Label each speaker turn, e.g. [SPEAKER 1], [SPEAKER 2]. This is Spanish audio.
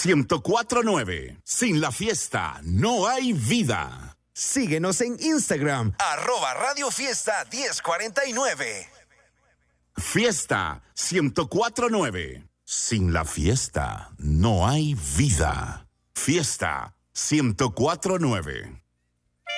[SPEAKER 1] 1049. Sin la fiesta no hay vida.
[SPEAKER 2] Síguenos en Instagram.
[SPEAKER 3] @Radio Fiesta 1049.
[SPEAKER 1] Fiesta 1049. Sin la fiesta no hay vida. Fiesta 1049.